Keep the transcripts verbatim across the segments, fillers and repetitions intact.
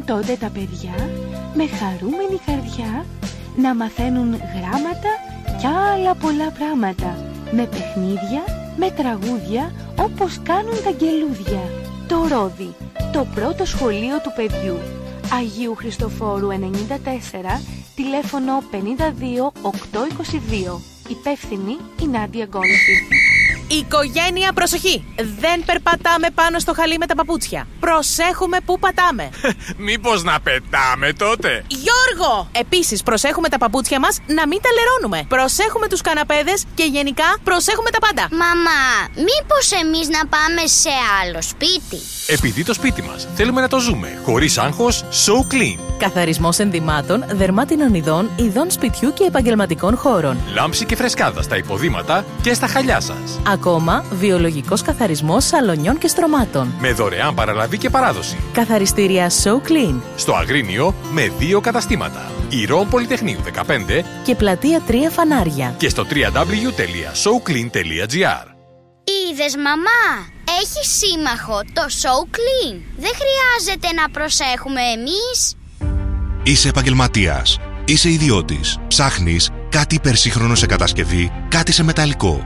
τότε τα παιδιά με χαρούμενη καρδιά να μαθαίνουν γράμματα και άλλα πολλά πράγματα, με παιχνίδια, με τραγούδια, όπως κάνουν τα αγγελούδια. Το Ρόδι, το πρώτο σχολείο του παιδιού. Αγίου Χριστοφόρου ενενήντα τέσσερα, τηλέφωνο πενήντα δύο οκτακόσια είκοσι δύο. Υπεύθυνη η Νάντια Γκόλφη. Οικογένεια, προσοχή! Δεν περπατάμε πάνω στο χαλί με τα παπούτσια. Προσέχουμε πού πατάμε. Μήπως να πετάμε τότε? Γιώργο! Επίσης, προσέχουμε τα παπούτσια μας να μην τα λερώνουμε. Προσέχουμε τους καναπέδες και γενικά προσέχουμε τα πάντα. Μαμά, μήπως εμείς να πάμε σε άλλο σπίτι? Επειδή το σπίτι μας θέλουμε να το ζούμε χωρίς άγχος, So Clean. Καθαρισμός ενδυμάτων, δερμάτινων ειδών, ειδών σπιτιού και επαγγελματικών χώρων. Λάμψη και φρεσκάδα στα υποδήματα και στα χαλιά σας. Ακόμα, βιολογικός καθαρισμός σαλονιών και στρωμάτων. Με δωρεάν παραλαβή και παράδοση. Καθαριστήρια So Clean. Στο Αγρίνιο με δύο καταστήματα. Ηρών Πολυτεχνείου δεκαπέντε και Πλατεία τρία Φανάρια. Και στο double-u double-u double-u τελεία so clean τελεία gr. Είδες, μαμά, έχει σύμμαχο το So Clean. Δεν χρειάζεται να προσέχουμε εμείς. Είσαι επαγγελματίας, είσαι ιδιώτης, ψάχνεις κάτι υπερσύγχρονο σε κατασκευή, κάτι σε μεταλλικό.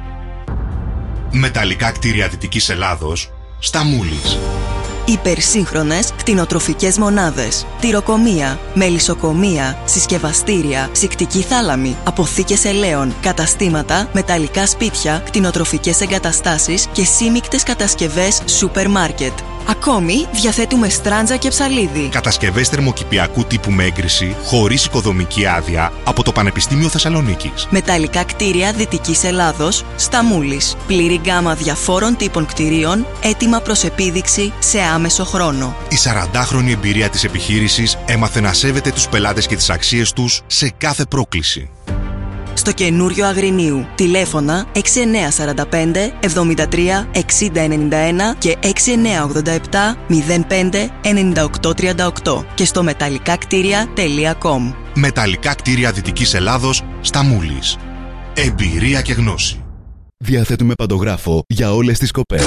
Μεταλλικά κτίρια Δυτικής Ελλάδος, στα Μούλης. Υπερσύγχρονες κτηνοτροφικές μονάδες, τυροκομεία, μελισσοκομεία, συσκευαστήρια, ψυκτική θάλαμη, αποθήκες ελαίων, καταστήματα, μεταλλικά σπίτια, κτηνοτροφικές εγκαταστάσεις και σύμικτες κατασκευές σούπερ μάρκετ. Ακόμη διαθέτουμε στράντζα και ψαλίδι. Κατασκευές θερμοκηπιακού τύπου με έγκριση, χωρίς οικοδομική άδεια, από το Πανεπιστήμιο Θεσσαλονίκης. Μεταλλικά κτίρια Δυτικής Ελλάδος, στα Μούλης. Πλήρη γκάμα διαφόρων τύπων κτιρίων, έτοιμα προς επίδειξη σε άμεσο χρόνο. Η σαραντάχρονη εμπειρία της επιχείρησης έμαθε να σέβεται τους πελάτες και τις αξίες τους σε κάθε πρόκληση. Στο καινούριο Αγρινίου. Τηλέφωνα έξι εννιά τέσσερα πέντε εβδομήντα τρία εξήντα ενενήντα ένα και έξι εννιά ογδόντα επτά μηδέν πέντε ενενήντα οκτώ τριάντα οκτώ και στο μεταλλικάκτήρια τελεία κομ. Μεταλλικά κτίρια Δυτικής Ελλάδος, στα Μούλης. Εμπειρία και γνώση. Διαθέτουμε παντογράφο για όλες τις κοπές.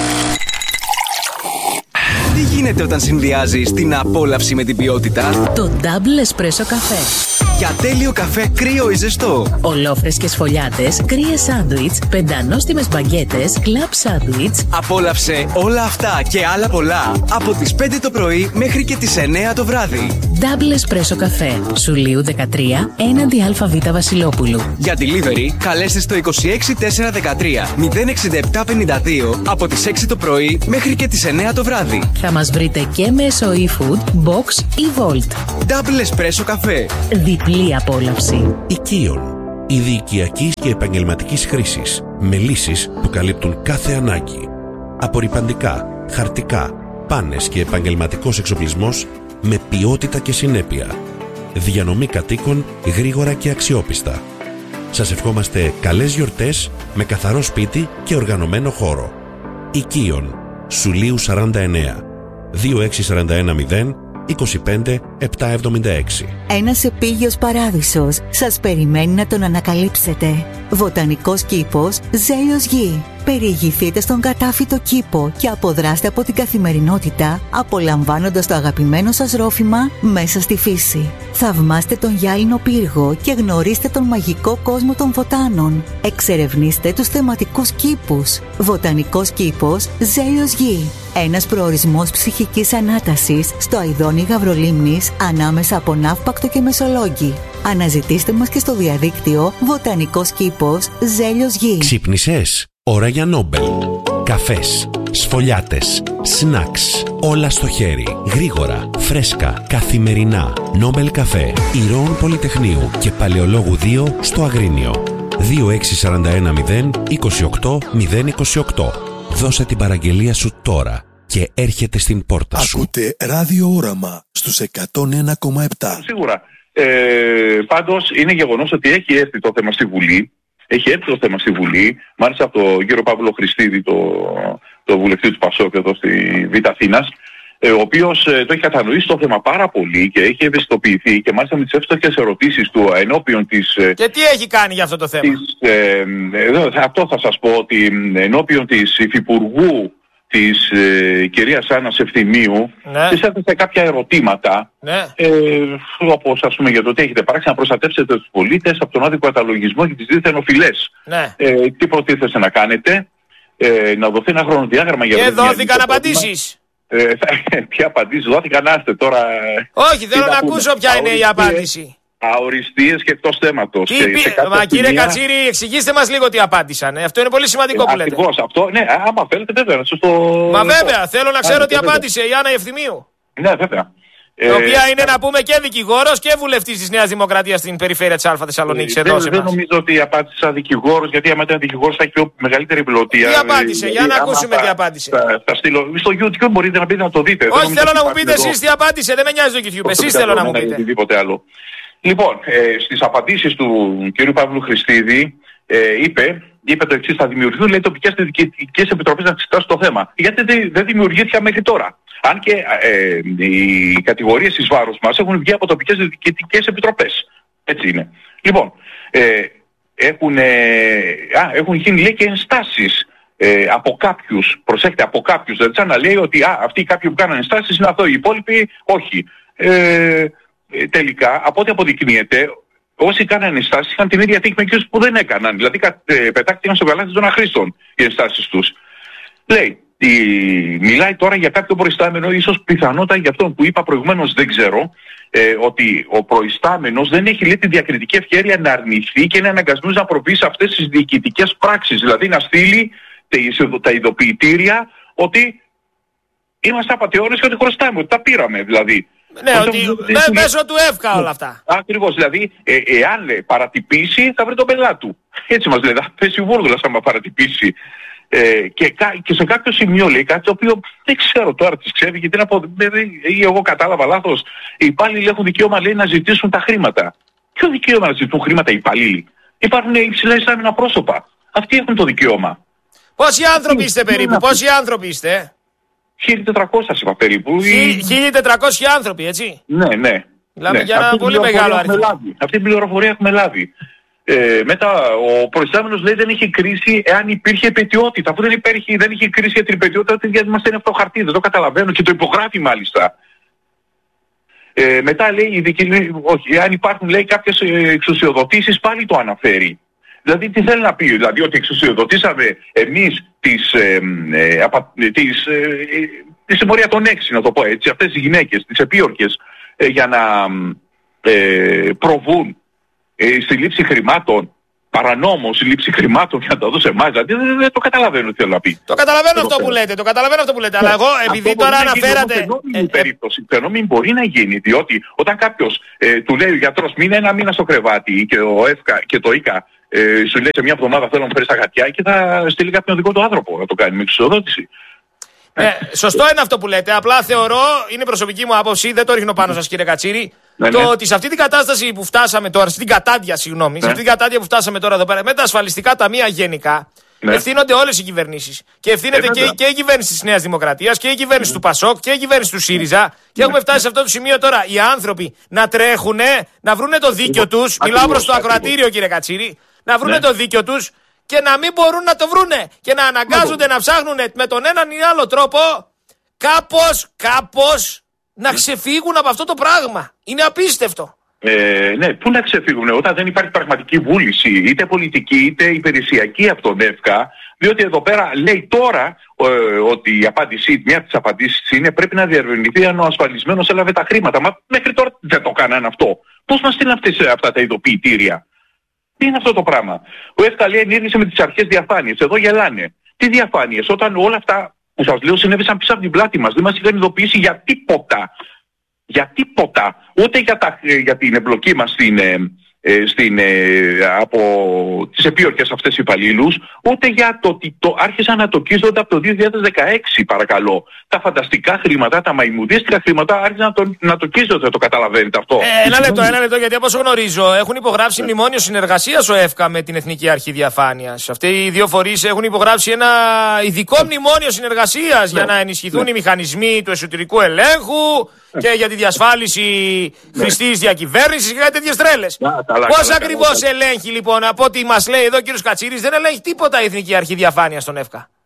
Τι γίνεται όταν συνδυάζεις την απόλαυση με την ποιότητα? Το Double Espresso καφέ. Για τέλειο καφέ κρύο ή ζεστό. Ολόφρεσκες φωλιάτες, κρύες σάντουιτς, πεντανόστιμες μπαγκέτες, κλαμπ σάντουιτς. Απόλαυσε όλα αυτά και άλλα πολλά από τις πέντε το πρωί μέχρι και τις εννιά το βράδυ. Double Espresso καφέ. Σουλίου δεκατρία, έναντι ΑΒ Βασιλόπουλου. Για delivery καλέστε στο είκοσι έξι τετρακόσια δεκατρία μηδέν εξήντα επτά πενήντα δύο από τις έξι το πρωί μέχρι και τις εννιά το βράδυ. Θα μας βρείτε και μέσω eFood, Box ή Volt. Double Espresso καφέ. Διπλή απόλαυση. Οικείων. Είδη οικιακής και επαγγελματικής χρήσης, με λύσεις που καλύπτουν κάθε ανάγκη. Απορρυπαντικά, χαρτικά, πάνες και επαγγελματικός εξοπλισμός με ποιότητα και συνέπεια. Διανομή κατοίκων γρήγορα και αξιόπιστα. Σας ευχόμαστε καλές γιορτές με καθαρό σπίτι και οργανωμένο χώρο. Οικείων. Σουλίου σαράντα εννέα. δύο έξι τέσσερα ένα μηδέν είκοσι πέντε επτακόσια εβδομήντα έξι. Ένας επίγειος παράδεισος σας περιμένει να τον ανακαλύψετε. Βοτανικός κήπος Ζέλιος Γη. Περιηγηθείτε στον κατάφυτο κήπο και αποδράστε από την καθημερινότητα, απολαμβάνοντας το αγαπημένο σας ρόφημα μέσα στη φύση. Θαυμάστε τον γυάλινο πύργο και γνωρίστε τον μαγικό κόσμο των βοτάνων. Εξερευνήστε τους θεματικούς κήπους. Βοτανικός κήπος Ζέλιος Γη. Ένας προορισμός ψυχικής ανάτασης στο αηδόνι Γαυρολίμνης ανάμεσα από Ναύπακτο και Μεσολόγγι. Αναζητήστε μας και στο διαδίκτυο Βοτανικός κήπος Ζέλιος Γη. Ξύπνησες? Ώρα για Νόμπελ. Καφές, σφολιάτες, σνακς, όλα στο χέρι, γρήγορα, φρέσκα, καθημερινά. Νόμπελ καφέ, Ηρών Πολυτεχνείου και Παλαιολόγου δύο στο Αγρίνιο. δύο έξι τέσσερα ένα μηδέν είκοσι οκτώ μηδέν είκοσι οκτώ. Δώσε την παραγγελία σου τώρα και έρχεται στην πόρτα σου. Ακούτε Ράδιο Όραμα στους εκατόν ένα κόμμα επτά. Σίγουρα. Ε, πάντως είναι γεγονός ότι έχει έρθει το θέμα στη Βουλή. Έχει έρθει το θέμα στη Βουλή. Μάλιστα από τον κύριο Παύλο Χριστίδη, το, το βουλευτή του Πασόκ εδώ στη Β' Αθήνας, ε, ο οποίος ε, το έχει κατανοήσει το θέμα πάρα πολύ και έχει ευαισθητοποιηθεί και μάλιστα με τις εύστοχες ερωτήσεις του ενώπιον της... Ε, και τι έχει κάνει για αυτό το θέμα? Της, ε, ε, αυτό θα σας πω, ότι ενώπιον της υφυπουργού της ε, κυρίας Άννας Ευθυμίου, ναι. της έθεσε κάποια ερωτήματα, ναι. ε, όπως ας πούμε για το τι έχετε πράξει να προστατεύσετε τους πολίτες από τον άδικο καταλογισμό και τις δίθεν οφειλές. Ναι. Ε, τι προτίθεστε να κάνετε, ε, να δοθεί ένα χρονοδιάγραμμα για... Και δόθηκαν απαντήσεις. Ε, τι απαντήσεις δόθηκαν, άστε τώρα... Όχι, θέλω να ακούσω ποια είναι η απάντηση. Αοριστείες και εκτός θέματος. Τι πει, μα κύριε Κατσίρη, εξηγήστε μας λίγο τι απάντησαν. Ε, αυτό είναι πολύ σημαντικό που λέτε. Ακριβώς αυτό, ναι, άμα θέλετε βέβαια να σας το... Μα βέβαια, θέλω να ξέρω τι απάντησε η Άννα Ευθυμίου. Ναι, βέβαια. Η οποία είναι να πούμε και δικηγόρος και βουλευτής της Νέας Δημοκρατίας στην περιφέρεια της Α Θεσσαλονίκης. Ε, δεν, δεν νομίζω ότι απάντησα δικηγόρος, γιατί άμα ήταν δικηγόρος θα έχει μεγαλύτερη πλωτία. Τι απάντησε, ε, για να ακούσουμε θα, τι απάντησε. Θα, θα στείλω, στο YouTube μπορείτε να μπείτε να το δείτε. Όχι, θέλω να μου πείτε εσείς τι απάντησε, δεν με νοιάζει το YouTube, εσείς θέλω να μου πείτε. Οτιδήποτε άλλο. Λοιπόν, ε, στις απαντήσεις του κ. Παύλου Χριστίδη ε, είπε, είπε το εξής: θα δημιουργηθούν, λέει, τοπικές διοικητικές επιτροπές να εξετάσουν το θέμα. Γιατί δεν, δεν δημιουργήθηκαν μέχρι τώρα. Αν και ε, οι κατηγορίες εις βάρος μας έχουν βγει από τοπικές διοικητικές επιτροπές. Έτσι είναι. Λοιπόν, ε, έχουν, ε, α, έχουν γίνει, λέει, και ενστάσεις ε, από κάποιους, προσέχετε, από κάποιους. Δηλαδή σαν να λέει ότι α, αυτοί οι κάποιοι που κάνανε ενστάσεις είναι αυτό, οι υπόλοιποι όχι. Ε, Ε, τελικά, από ό,τι αποδεικνύεται, όσοι κάνανε ενστάσεις είχαν την ίδια τύχη με εκείνους που δεν έκαναν. Δηλαδή, ε, πετάχτηκαν στο καλάθι των αχρήστων οι ενστάσεις τους. Λέει, η, μιλάει τώρα για κάποιο προϊστάμενο, ίσως πιθανότατα για αυτόν που είπα προηγουμένως, δεν ξέρω, ε, ότι ο προϊστάμενος δεν έχει, λέει, τη διακριτική ευχέρεια να αρνηθεί και είναι αναγκασμένος να προβεί σε αυτές τις διοικητικές πράξεις. Δηλαδή, να στείλει τα ειδοποιητήρια ότι είμαστε απατεώνες και ότι χρωστάμε, ότι τα πήραμε δηλαδή. Ναι, αυτό, ότι μέ, μέσω του ΕΦΚΑ όλα αυτά. Ακριβώς, δηλαδή, ε, εάν λέει, παρατυπήσει θα βρει τον πελάτη του. Έτσι μας λέει, θα πέσει βούρδουλας άμα παρατυπήσει. Ε, και, και σε κάποιο σημείο λέει κάτι το οποίο δεν ξέρω τώρα τι ξέρει, γιατί να πω, ή εγώ κατάλαβα λάθος. Οι υπάλληλοι έχουν δικαίωμα, λέει, να ζητήσουν τα χρήματα. Ποιο δικαίωμα να ζητούν χρήματα οι υπαλλήλοι? Υπάρχουν υψηλά εισάμεινα πρόσωπα. Αυτοί έχουν το δικαίωμα. Πόσοι άνθρωποι είστε περίπου, πόσοι άνθρωποι είστε? χίλια τετρακόσια είπα περίπου. χίλια τετρακόσιοι άνθρωποι, έτσι. Ναι, ναι. Μιλάμε ναι. για ένα πολύ μεγάλο αριθμό. Αυτή την πληροφορία έχουμε λάβει. Ε, μετά ο προϊστάμενος λέει δεν είχε κρίση εάν υπήρχε επαιτειότητα. Αφού δεν, υπήρχε, δεν είχε κρίση για την επαιτειότητα, γιατί μας είναι αυτό το χαρτί, δεν το καταλαβαίνω και το υπογράφει μάλιστα. Ε, μετά λέει, ειδική, όχι, αν υπάρχουν, λέει, κάποιες εξουσιοδοτήσεις, πάλι το αναφέρει. Δηλαδή τι θέλει να πει, δηλαδή ότι εξουσιοδοτήσαμε εμείς τις, ε, ε, απα, τις, ε, τη συμμορία των έξι, να το πω έτσι, αυτές οι γυναίκες, τις επίορκες, ε, για να ε, προβούν ε, στη λήψη χρημάτων, παρανόμως η λήψη χρημάτων για να τα δώσει εμάς. Δηλαδή δεν, δεν το καταλαβαίνω τι θέλω να πει. Το καταλαβαίνω αυτό που λέτε, το καταλαβαίνω αυτό που λέτε, αλλά εγώ επειδή τώρα αναφέρατε... Φαινόμενη περίπτωση, φαινόμενη μπορεί να γίνει, διότι όταν κάποιος ε, του λέει ο γιατρός μείνε ένα μήνα στο κρεβάτι και, ο ΕΦΚΑ, και το ΙΚΑ ε, σου λέει σε μια εβδομάδα θέλω να μου φέρει στα χαρτιά και θα στείλει κάποιον δικό του άνθρωπο να το κάνει με εξουσιοδότηση. Ε, σωστό είναι αυτό που λέτε. Απλά θεωρώ, είναι προσωπική μου άποψη, δεν το ρίχνω πάνω σας κύριε Κατσίρη, ναι, το ναι. ότι σε αυτή την κατάσταση που φτάσαμε τώρα, στην κατάντια, συγγνώμη, ναι. σε αυτή την κατάντια που φτάσαμε τώρα εδώ πέρα, με τα ασφαλιστικά ταμεία γενικά, ναι. ευθύνονται όλες οι κυβερνήσεις. Και ευθύνεται ε, και, και η κυβέρνηση της Νέας Δημοκρατίας και η κυβέρνηση mm. του ΠΑΣΟΚ και η κυβέρνηση του ΣΥΡΙΖΑ. Και έχουμε φτάσει σε αυτό το σημείο τώρα οι άνθρωποι να τρέχουν, να βρούνε το δίκιο τους. Μιλάω προς το ακροατήριο κύριε Κατσίρη, να βρούνε ναι. το δίκιο τους. Και να μην μπορούν να το βρούνε και να αναγκάζονται να ψάχνουν με τον έναν ή άλλο τρόπο κάπως, κάπως να ξεφύγουν από αυτό το πράγμα. Είναι απίστευτο. Ε, ναι, πού να ξεφύγουν όταν δεν υπάρχει πραγματική βούληση, είτε πολιτική είτε υπηρεσιακή από τον ΕΦΚΑ, διότι εδώ πέρα λέει τώρα ε, ότι η απάντηση, μια από τις απαντήσεις είναι πρέπει να διερευνηθεί αν ο ασφαλισμένος έλαβε τα χρήματα. Μα μέχρι τώρα δεν το κάνανε αυτό. Πώς μας στείλουν αυτές, αυτά τα ειδοποιητήρια? Τι είναι αυτό το πράγμα? Ο ΕΦΚΑ λέει ενήργησε με τις αρχές διαφάνειες. Εδώ γελάνε. Τι διαφάνειες? Όταν όλα αυτά που σας λέω συνέβησαν πίσω από την πλάτη μας. Δεν μας είχαν ειδοποιήσει για τίποτα. Για τίποτα. Ούτε για, τα, για την εμπλοκή μας στην, ε, στην, ε, από τις επίορκες αυτές οι υπαλλήλους, ούτε για το ότι το, άρχισαν να τοκίζονται από το δύο χιλιάδες δεκαέξι παρακαλώ. Τα φανταστικά χρήματα, τα μαϊμουδίστικα χρήματα άρχισαν να, το, να τοκίζονται, το καταλαβαίνετε αυτό? Ε, ένα λεπτό, ένα λεπτό, γιατί όπως γνωρίζω έχουν υπογράψει μνημόνιο συνεργασίας ο ΕΦΚΑ με την Εθνική Αρχή Διαφάνειας. Αυτοί οι δύο φορείς έχουν υπογράψει ένα ειδικό μνημόνιο συνεργασίας για να ενισχυθούν οι μηχανισμοί του εσωτερικού ελέγχου και για τη διασφάλιση χρηστής διακυβέρνησης και κάτι τέτοιες τρέλες. Πώς ακριβώς ελέγχει λοιπόν, από ό,τι μας λέει εδώ ο κύριος Κατσίρης, δεν ελέγχει τίποτα η Εθνική Αρχή Διαφάνειας στον ΕΦΚΑ?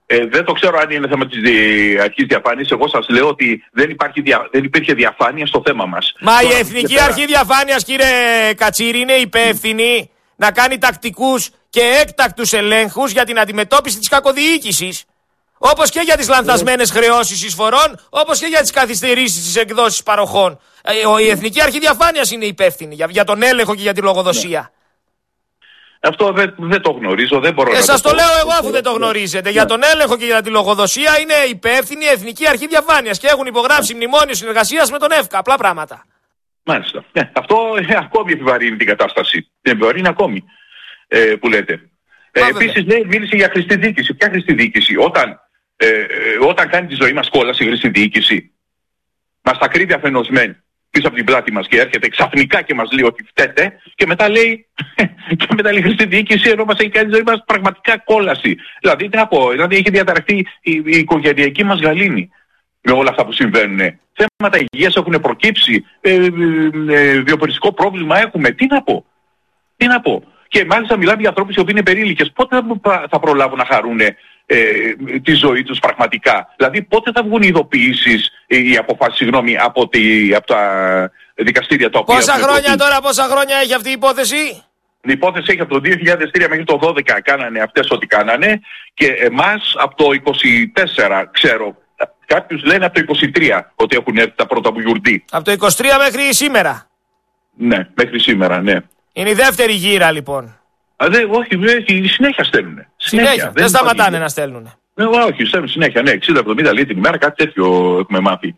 Ε, δεν το ξέρω αν είναι θέμα της αρχής διαφάνειας. Εγώ σας λέω ότι δεν, υπάρχει δια, δεν υπήρχε διαφάνεια στο θέμα μας. Μα Τώρα, η Εθνική Αρχή Διαφάνειας, κύριε Κατσίρη, είναι υπεύθυνη να κάνει τακτικούς και έκτακτους ελέγχους για την αντιμετώπιση της κακοδιοίκησης. Όπως και για τις λανθασμένες χρεώσεις εισφορών, όπως και για τις καθυστερήσεις της εκδόσης παροχών. Η Εθνική Αρχή Διαφάνειας είναι υπεύθυνη για, για τον έλεγχο και για τη λογοδοσία. Ναι. Αυτό δεν, δεν το γνωρίζω, δεν μπορώ ε, να σας το το λέω εγώ αφού δεν το γνωρίζετε. Ναι. Για τον έλεγχο και για τη λογοδοσία είναι υπεύθυνη η Εθνική Αρχή Διαφάνειας και έχουν υπογράψει μνημόνιο συνεργασίας με τον ΕΦΚΑ. Απλά πράγματα. Μάλιστα. Ναι, αυτό ε, ακόμη επιβαρύνει την κατάσταση. Επιβαρύνει ακόμη ε, που λέτε. Ε, Επίσης λέει, μίλησε για χρηστή διοίκηση. Ποια χρηστή διοίκηση? Όταν, ε, ε, όταν κάνει τη ζωή μας κόλαση η χρηστή διοίκηση, μας τα κρύβει αφενοσμένη πίσω από την πλάτη μας και έρχεται ξαφνικά και μας λέει ότι φταίτε και μετά λέει, και μετά λέει χρηστή διοίκηση ενώ μας έχει κάνει τη ζωή μας πραγματικά κόλαση. Δηλαδή, τι να πω, δηλαδή έχει διαταραχθεί η, η οικογενειακή μας γαλήνη με όλα αυτά που συμβαίνουν. Θέματα υγείας έχουν προκύψει, ε, ε, ε, βιοπεριστικό πρόβλημα έχουμε. Τι να πω, τι να πω. Και μάλιστα μιλάμε για ανθρώπους οι οποίοι είναι περίλικες. Πότε θα, θα προλάβουν να χαρούν ε, τη ζωή τους πραγματικά? Δηλαδή πότε θα βγουν οι ειδοποιήσεις, οι αποφάσεις, συγγνώμη, από, τη, από τα δικαστήρια τα οποία... Πόσα χρόνια τώρα, πόσα χρόνια έχει αυτή η υπόθεση? Η υπόθεση έχει από το δύο χιλιάδες τρία μέχρι το δώδεκα κάνανε αυτές ό,τι κάνανε και εμάς από το είκοσι τέσσερα ξέρω. Κάποιους λένε από το είκοσι τρία ότι έχουν έρθει τα πρώτα που γιουρτή. Από το είκοσι τρία μέχρι σήμερα? Ναι, μέχρι σήμερα, ναι. Είναι η δεύτερη γύρα λοιπόν. Α, δε, όχι, όχι, συνέχεια στέλνουνε. Συνέχεια, συνέχεια. δεν, δεν σταματάνε υπάρχει... να στέλνουνε. Ναι, όχι, στέλνουν συνέχεια, ναι, εξήντα εβδομήντα λέει την ημέρα, κάτι τέτοιο έχουμε μάθει.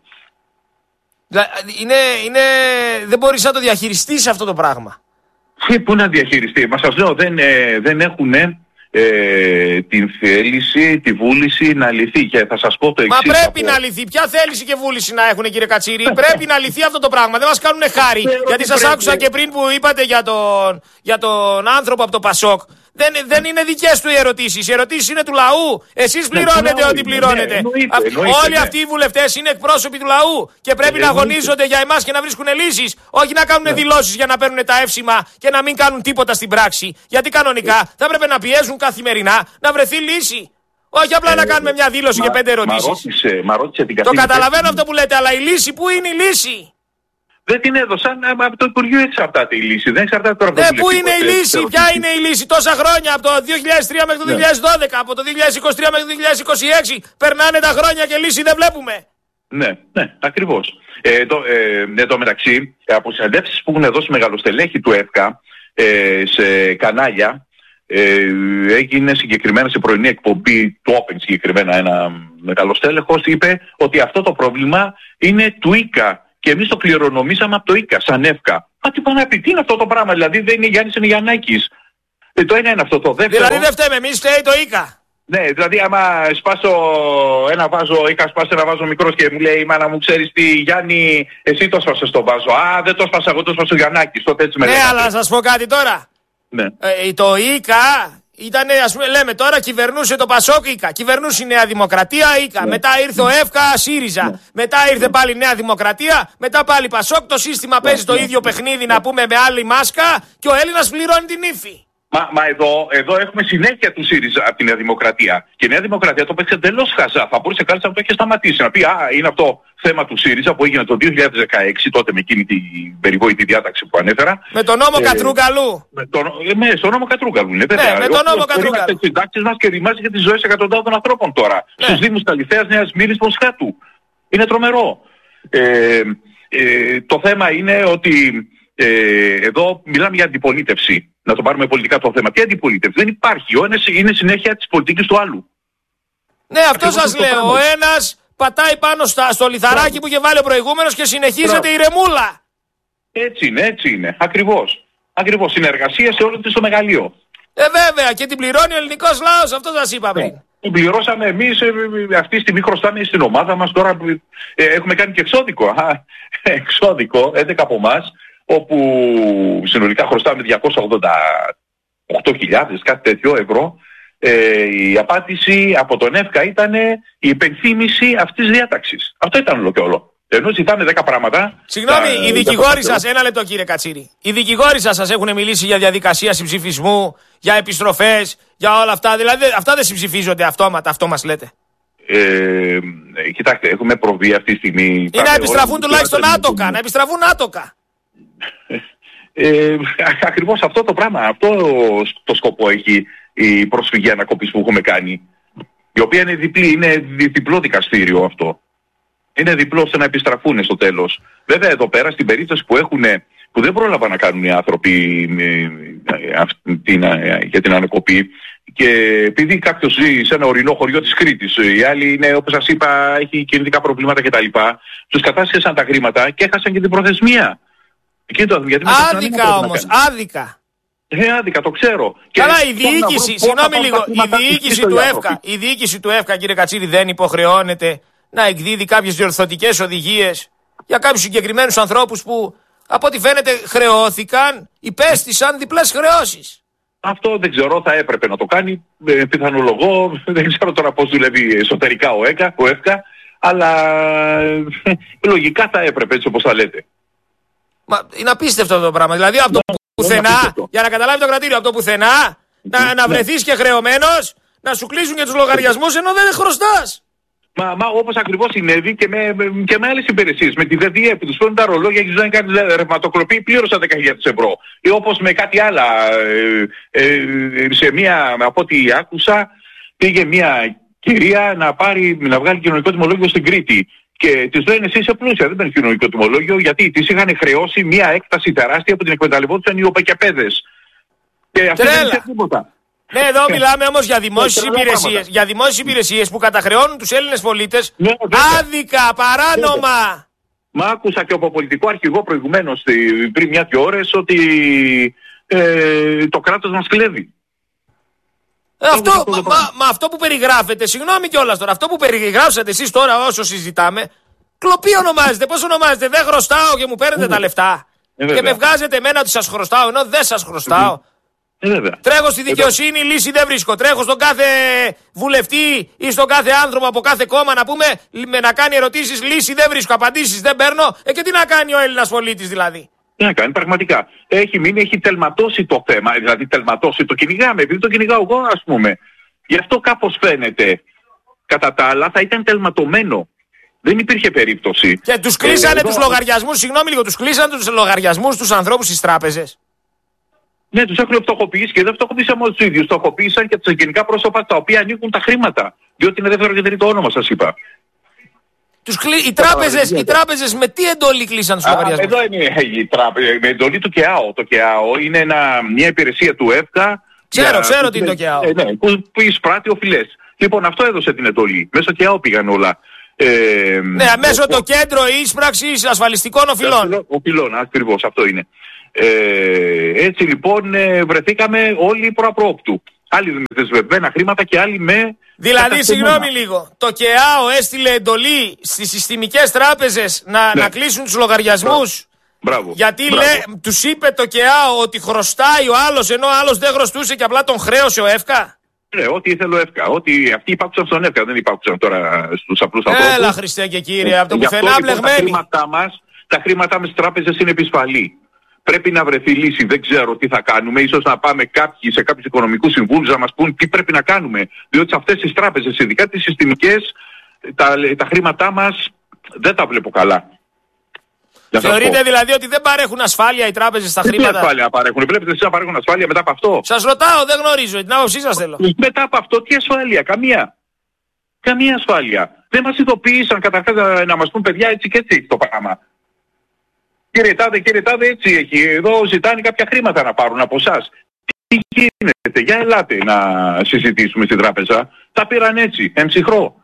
Είναι, είναι... Δεν μπορείς να το διαχειριστείς αυτό το πράγμα. Τι, πού να διαχειριστεί, μα σας λέω δεν, ε, δεν έχουν ε, την θέληση, τη βούληση να λυθεί και θα σας πω το εξής. Μα πρέπει από... να λυθεί, ποια θέληση και βούληση να έχουν κύριε Κατσίρη? Πρέπει να λυθεί αυτό το πράγμα, δεν μας κάνουν χάρη. Γιατί σας άκουσα και πριν που είπατε για τον, για τον άνθρωπο από το Πασόκ. Δεν, δεν είναι δικές του οι ερωτήσεις. Οι ερωτήσεις είναι του λαού. Εσείς πληρώνετε ναι, ό,τι πληρώνετε. Ναι, εννοείται, Αυτοί, εννοείται, όλοι ναι. αυτοί οι βουλευτές είναι εκπρόσωποι του λαού και πρέπει εννοείται. να αγωνίζονται για εμάς και να βρίσκουν λύσεις. Όχι να κάνουν ναι. δηλώσεις για να παίρνουν τα εύσημα και να μην κάνουν τίποτα στην πράξη. Γιατί κανονικά ναι. θα έπρεπε να πιέζουν καθημερινά να βρεθεί λύση. Όχι απλά ε, να κάνουμε μια δήλωση μα, και πέντε ερωτήσεις. Μα ρώτησε, μα ρώτησε την το καταλαβαίνω αυτό που λέτε, αλλά η λύση πού είναι η λύση? Δεν την έδωσαν, από το Υπουργείο εξαρτάται η λύση. Δεν εξαρτάται τώρα από το. Ναι, πού είναι η λύση, ποια είναι η λύση? Τόσα χρόνια, από το δύο χιλιάδες τρία μέχρι το δύο χιλιάδες δώδεκα, από το δύο χιλιάδες είκοσι τρία μέχρι το δύο χιλιάδες είκοσι έξι. Περνάνε τα χρόνια και λύση δεν βλέπουμε. Ναι, ναι, ακριβώς. Ε, το, ε, εν τω μεταξύ, από συνεντεύξεις που έχουν δώσει μεγαλοστελέχη του ΕΦΚΑ ε, σε κανάλια, ε, έγινε συγκεκριμένα σε πρωινή εκπομπή του Open, συγκεκριμένα ένα μεγαλοστέλεχος, είπε ότι αυτό το πρόβλημα είναι του ΙΚΑ. Και εμείς το κληρονομήσαμε από το ΙΚΑ, σαν ΕΦΚΑ. Μα τι πάνε να πει, τι είναι αυτό το πράγμα, δηλαδή δεν είναι Γιάννης, είναι Γιαννάκης. Ε, το ένα είναι αυτό, το δεύτερο. Δηλαδή δεν φταίμε εμείς, φταίει το ΙΚΑ. Ναι, δηλαδή άμα σπάσω ένα βάζο, είχα σπάσει ένα βάζο μικρός και μου λέει η μάνα μου, ξέρεις τι Γιάννη, εσύ το σπάσες το βάζο. Α, δεν το σπάσα εγώ, το σπάσα ο Γιαννάκης, τότε έτσι με ναι, λέει. αλλά να σας πω κάτι τώρα. Ναι. Ε, το ΙΚΑ... Ήτανε, ας πούμε, λέμε τώρα, κυβερνούσε το Πασόκ ΙΚΑ, κυβερνούσε η Νέα Δημοκρατία ΙΚΑ, ναι. μετά ήρθε ο ΕΦΚΑ ΣΥΡΙΖΑ, ναι. μετά ήρθε πάλι Νέα Δημοκρατία, μετά πάλι Πασόκ, το σύστημα ναι. παίζει ναι. το ίδιο παιχνίδι, να πούμε, με άλλη μάσκα και ο Έλληνας πληρώνει την ύφη. Μα, μα εδώ, εδώ έχουμε συνέχεια του ΣΥΡΙΖΑ από τη Νέα Δημοκρατία. Και η Νέα Δημοκρατία το παίξει εντελώς χαζά. Θα μπορούσε κάλλιστα να το έχει σταματήσει. Να πει, α, είναι αυτό θέμα του ΣΥΡΙΖΑ που έγινε το δύο χιλιάδες δεκαέξι, τότε με εκείνη την περιβόητη διάταξη που ανέφερα. Με τον νόμο ε, Κατρούγκαλου. Με τον, ε, με, στον νόμο Κατρούγκαλου, ναι, βέβαια. Ναι, με τον νόμο Κατρούγκαλου. Τις συντάξεις μας και ρημάζει για τις ζωές εκατοντάδων ανθρώπων τώρα. Ναι. Στους Δήμους Καλυθέας, Νέας Μύρης, Μοσχάτου. Είναι τρομερό. Ε, ε, το θέμα είναι ότι ε, εδώ μιλάμε για αντιπολίτευση. Να το πάρουμε πολιτικά το θέμα. Τι αντιπολίτευση? Δεν υπάρχει. Ο ένας είναι συνέχεια της πολιτικής του άλλου. Ναι, αυτό σας λέω. Ο ένας πατάει πάνω στα, στο λιθαράκι Μπράβο. που είχε βάλει ο προηγούμενος και συνεχίζεται η ρεμούλα. Έτσι είναι, έτσι είναι. Ακριβώς. Ακριβώς. Συνεργασία σε όλο το μεγαλείο. Ε, βέβαια. Και την πληρώνει ο ελληνικός λαός. Αυτό σας είπα πριν. Ναι. Την πληρώσαμε εμείς. Ε, αυτή τη στιγμή χρωστάμε στην ομάδα μας. Τώρα ε, έχουμε κάνει και εξώδικο. Α, εξώδικο, έντεκα από εμάς. Όπου συνολικά χρωστάμε διακόσιες ογδόντα οκτώ χιλιάδες, κάτι τέτοιο ευρώ. Ε, η απάντηση από τον ΕΦΚΑ ήταν η υπενθύμηση αυτής της διάταξης. Αυτό ήταν όλο και όλο. Ενώ ζητάμε δέκα πράγματα. Συγγνώμη, τα, οι δικηγόροι σας, ένα λεπτό κύριε Κατσίρη. Οι δικηγόροι σας σας έχουν μιλήσει για διαδικασία συμψηφισμού, για επιστροφές, για όλα αυτά. Δηλαδή αυτά δεν συμψηφίζονται αυτόματα, αυτό μας λέτε. Ε, κοιτάξτε, έχουμε προβεί αυτή τη στιγμή. Ή να επιστραφούν τουλάχιστον άτοκα, να επιστραφούν άτοκα. Ε, ακριβώς αυτό το πράγμα, αυτό το σκοπό έχει η προσφυγή ανακοπής που έχουμε κάνει. Η οποία είναι διπλή, είναι διπλό δικαστήριο αυτό. Είναι διπλό ώστε να επιστραφούν στο τέλος. Βέβαια εδώ πέρα στην περίπτωση που έχουν, που δεν πρόλαβαν να κάνουν οι άνθρωποι για την ανακοπή, και επειδή κάποιος ζει σε ένα ορεινό χωριό της Κρήτης, οι άλλοι είναι, όπως σας είπα, έχει κινητικά προβλήματα κτλ. Τους κατάσχεσαν τα χρήματα και έχασαν και την προθεσμία. Το, γιατί άδικα όμως, άδικα. Ε, άδικα, το ξέρω. Καλά, και η διοίκηση, συγγνώμη λίγο, η διοίκηση του ΕΦΚΑ, η διοίκηση του ΕΦΚΑ, κύριε Κατσίρη, δεν υποχρεώνεται να εκδίδει κάποιες διορθωτικές οδηγίες για κάποιους συγκεκριμένους ανθρώπους που, από ό,τι φαίνεται, χρεώθηκαν, υπέστησαν διπλές χρεώσεις. Αυτό δεν ξέρω, θα έπρεπε να το κάνει. Ε, πιθανολογώ, δεν ξέρω τώρα πώς δουλεύει εσωτερικά ο, ΕΚΑ, ο ΕΦΚΑ, αλλά ε, λογικά θα έπρεπε, έτσι όπως θα λέτε. Μα είναι απίστευτο αυτό το πράγμα. Δηλαδή από το πουθενά, για να καταλάβει το κρατήριο, από το πουθενά να, να βρεθείς και χρεωμένος, να σου κλείσουν και τους λογαριασμούς ενώ δεν χρωστάς. Μα, μα όπως ακριβώς συνέβη και με, με, και με άλλες υπηρεσίες. Με τη ΔΔΕ που τους παίρνουν τα ρολόγια και τους λένε κάτι ρευματοκλοπή, πλήρωσα δέκα χιλιάδες ευρώ. Ή όπως με κάτι άλλα. Ε, ε, σε μία, από ό,τι άκουσα, πήγε μία κυρία να, πάρει, να βγάλει κοινωνικό τιμολόγιο στην Κρήτη. Και της λένε εσύ είσαι πλούσια, δεν παίρνεις κοινωνικό τιμολόγιο, γιατί της είχαν χρεώσει μία έκταση τεράστια που την εκμεταλλευόντουσαν οι οπεκιαπέδες. Και αυτό δεν είχε τίποτα. Ναι, εδώ μιλάμε όμως για δημόσιες υπηρεσίες. Για δημόσιες υπηρεσίες που καταχρεώνουν τους Έλληνες πολίτες ναι, άδικα, παράνομα. Μα άκουσα και από πολιτικό αρχηγό προηγουμένως πριν μια-δυο ώρες ότι ε, το κράτος μας κλέβει. Ε, αυτό, μα, μα, μα αυτό που περιγράφετε, συγγνώμη κιόλας τώρα, αυτό που περιγράψατε εσείς τώρα όσο συζητάμε, κλοπή ονομάζεται. Πώς ονομάζεται? Δεν χρωστάω και μου παίρνετε mm. τα λεφτά. Ε, και με βγάζετε εμένα ότι σας χρωστάω, ενώ δεν σας χρωστάω. Mm. Ε, Τρέχω στη δικαιοσύνη, ε, λύση δεν βρίσκω. Τρέχω στον κάθε βουλευτή ή στον κάθε άνθρωπο από κάθε κόμμα να πούμε με να κάνει ερωτήσεις, λύση δεν βρίσκω, απαντήσεις δεν παίρνω. Ε, και τι να κάνει ο Έλληνας πολίτης δηλαδή? Τι να κάνει, πραγματικά. Έχει μείνει, έχει τελματώσει το θέμα. Δηλαδή, τελματώσει, το κυνηγάμε. Επειδή το κυνηγάω εγώ, ας πούμε. Γι' αυτό κάπως φαίνεται. Κατά τα άλλα, θα ήταν τελματωμένο. Δεν υπήρχε περίπτωση. Και τους κλείσανε ε, τους εδώ... λογαριασμούς, συγγνώμη λίγο, τους κλείσανε τους λογαριασμούς τους ανθρώπους στις τράπεζες. Ναι, τους έχουν φτωχοποιήσει και δεν φτωχοποίησαν μόνο τους ίδιους. Φτωχοποίησαν και τα γενικά πρόσωπα τα οποία ανήκουν τα χρήματα. Διότι είναι δεύτερο και τρίτο όνομα, σας είπα. Τους κλει... οι, τράπεζες, οι τράπεζες με τι εντολή κλείσαν τους λογαριασμούς? Εδώ είναι η τράπεζα, με εντολή του ΚΕΑΟ. Το ΚΕΑΟ είναι ένα, μια υπηρεσία του ΕΦΚΑ. Ξέρω, για... ξέρω τι είναι το ΚΕΑΟ. Ε, ναι, που, που εισπράττει οφειλές. Λοιπόν, αυτό έδωσε την εντολή. Μέσω ΚΕΑΟ πήγαν όλα. Ε, ναι, μέσω ο... το κέντρο εισπράξης ασφαλιστικών οφειλών. Οφειλών, ακριβώς, αυτό είναι. Ε, έτσι λοιπόν ε, βρεθήκαμε όλοι προαπρόπτου. Άλλοι με δεσμευμένα χρήματα και άλλοι με... Δηλαδή, συγγνώμη λίγο, το ΚΕΑΟ έστειλε εντολή στις συστημικές τράπεζες να, ναι. να κλείσουν τους λογαριασμούς. Μπράβο. Γιατί Μπράβο. Λέ, τους είπε το ΚΕΑΟ ότι χρωστάει ο άλλος ενώ ο άλλος δεν χρωστούσε και απλά τον χρέωσε ο ΕΦΚΑ. Ναι, ό,τι ήθελε ο ΕΦΚΑ. Ότι αυτοί υπάρξαν στον ΕΦΚΑ, δεν υπάρξαν τώρα στους απλούς ανθρώπους. Έλα Χριστέ και Κύριε, από το πουθενά μπλεγμένοι. Τα χρήματά μας, τα χρήματά μας στις τράπεζες είναι επισφαλή. Πρέπει να βρεθεί λύση, δεν ξέρω τι θα κάνουμε. Ίσως να πάμε κάποιοι σε κάποιους οικονομικούς συμβούλους να μας πούν τι πρέπει να κάνουμε. Διότι σε αυτές τις τράπεζες, ειδικά τις συστημικές, τα, τα χρήματά μας δεν τα βλέπω καλά. Θεωρείτε δηλαδή ότι δεν παρέχουν ασφάλεια οι τράπεζες στα χρήματα? Τι ασφάλεια παρέχουν? Βλέπετε εσείς να παρέχουν ασφάλεια μετά από αυτό? Σας ρωτάω, δεν γνωρίζω, την άποψή σας θέλω. Μετά από αυτό τι ασφάλεια? Καμία. Καμία ασφάλεια. Δεν μας ειδοποίησαν καταρχάς να, να μας πούν παιδιά έτσι και έτσι το πράγμα. Κύριε Τάδε, κύριε Τάδε, έτσι έχει. Εδώ ζητάνε κάποια χρήματα να πάρουν από εσάς. Τι γίνεται? Για ελάτε να συζητήσουμε στην τράπεζα. Τα πήραν έτσι, εμψυχρό.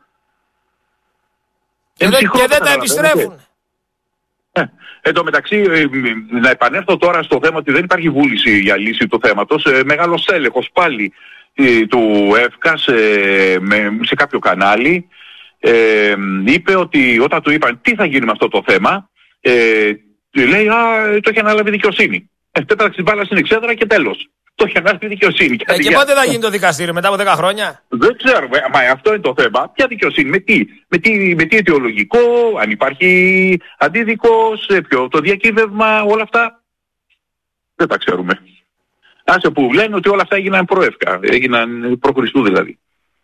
Και, εμψυχρό και δεν τα επιστρέφουν. Ε, εν τω μεταξύ, ε, να επανέλθω τώρα στο θέμα ότι δεν υπάρχει βούληση για λύση του θέματος. Ε, μεγάλος έλεγχος πάλι ε, του ΕΦΚΑ σε, με, σε κάποιο κανάλι ε, είπε ότι όταν του είπαν τι θα γίνει με αυτό το θέμα, ε, λέει, α, το έχει αναλάβει δικαιοσύνη. Ε, πέταξε την μπάλα στην εξέδρα και τέλος. Το έχει ανάσει η δικαιοσύνη. Ε, και πότε θα γίνει το δικαστήριο, μετά από δέκα χρόνια? Δεν ξέρουμε, μα αυτό είναι το θέμα. Ποια δικαιοσύνη, με τι, με τι, με τι αιτιολογικό, αν υπάρχει αντίδικος, ποιο το διακύβευμα, όλα αυτά. Δεν τα ξέρουμε. Άσε που λένε ότι όλα αυτά έγιναν προεύκα, έγιναν προ Χριστού δηλαδή.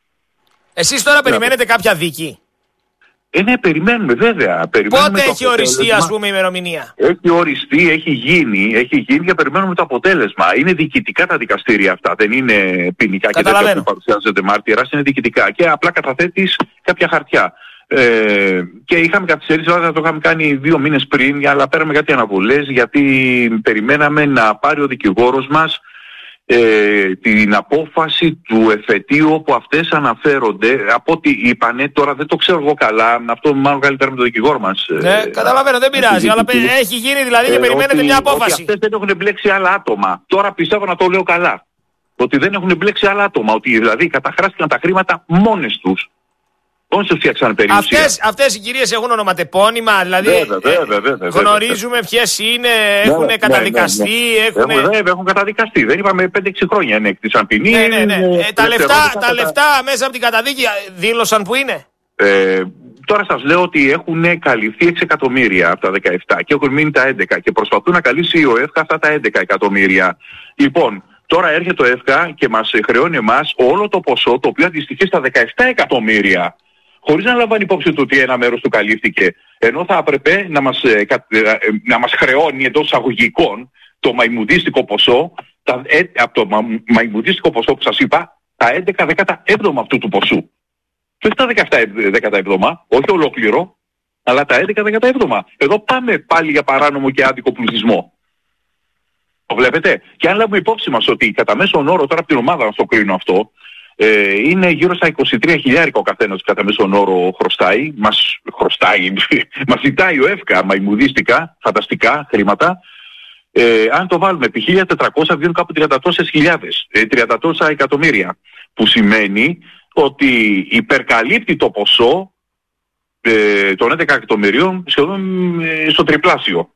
Εσείς τώρα περιμένετε κάποια δίκη? Ε, ναι, περιμένουμε βέβαια. Περιμένουμε. Πότε έχει οριστεί, ας πούμε, η ημερομηνία? Έχει οριστεί, έχει γίνει, έχει γίνει και περιμένουμε το αποτέλεσμα. Είναι διοικητικά τα δικαστήρια αυτά, δεν είναι ποινικά και τέτοια που παρουσιάζεται μάρτυρας, είναι διοικητικά. Και απλά καταθέτεις κάποια χαρτιά. Ε, και είχαμε καθυστερήσει, αλλά το είχαμε κάνει δύο μήνες πριν, αλλά πέραμε κάτι αναβολές, γιατί περιμέναμε να πάρει ο δικηγόρος μας Ε, την απόφαση του εφετείου όπου αυτές αναφέρονται. Από ό,τι είπανε, τώρα δεν το ξέρω εγώ καλά, αυτό μάλλον καλύτερα με τον δικηγόρο μας. Ναι, ε, καταλαβαίνω, δεν πειράζει, αλλά έχει γίνει δηλαδή και ε, περιμένετε ότι, μια απόφαση. Ότι αυτές δεν έχουν εμπλέξει άλλα άτομα. Τώρα πιστεύω να το λέω καλά. Ότι δεν έχουν εμπλέξει άλλα άτομα, ότι δηλαδή καταχράστηκαν τα χρήματα μόνες τους. Πώς φτιάξαν περιουσία. Αυτές, αυτές οι κυρίες έχουν ονοματεπώνυμα, δηλαδή βέβαια, βέβαια, βέβαια, γνωρίζουμε ποιες είναι, έχουν ναι, καταδικαστεί. Ναι, ναι. Έχουν... Έχουν, βέβαια, έχουν καταδικαστεί. Δεν είπαμε πέντε έξι χρόνια ενέκτησαν ποινή. Ναι, ναι, ναι. Ε, τα λεφτά, τα λεφτά μέσα από την καταδίκη δήλωσαν που είναι. Ε, τώρα σας λέω ότι έχουν καλυφθεί έξι εκατομμύρια από τα δεκαεπτά και έχουν μείνει τα έντεκα και προσπαθούν να καλύψει ο ΕΦΚΑ αυτά τα έντεκα εκατομμύρια. Λοιπόν, τώρα έρχεται ο ΕΦΚΑ και μας χρεώνει εμάς όλο το ποσό το οποίο αντιστοιχεί στα δεκαεπτά εκατομμύρια. Χωρίς να λαμβάνει υπόψη του ότι ένα μέρος του καλύφθηκε, ενώ θα έπρεπε να μας, ε, ε, να μας χρεώνει εντός εισαγωγικών το μαϊμουδίστικο ποσό, τα, ε, από το μα, μαϊμουδίστικο ποσό που σας είπα, τα έντεκα δεκαεπτά αυτού του ποσού. Και όχι τα δεκαεπτά δεκαεπτά, όχι ολόκληρο, αλλά τα έντεκα δεκαεπτά. Εδώ πάμε πάλι για παράνομο και άδικο πλουτισμό. Το βλέπετε. Και αν λάβουμε υπόψη μας ότι κατά μέσον όρο, τώρα από την ομάδα να το κρίνω αυτό, Ε, είναι γύρω στα είκοσι τρία χιλιάρικα ο καθένας κατά μέσον όρο χρωστάει. Μας χρωστάει, μας ζητάει ο ΕΦΚΑ μαϊμουδίστικα, φανταστικά χρήματα. Ε, αν το βάλουμε επί χίλια τετρακόσια βγαίνουν κάπου τριάντα τόσες χιλιάδες, ε, τριάντα τόσα εκατομμύρια. Που σημαίνει ότι υπερκαλύπτει το ποσό ε, των έντεκα εκατομμυρίων σχεδόν ε, στο τριπλάσιο.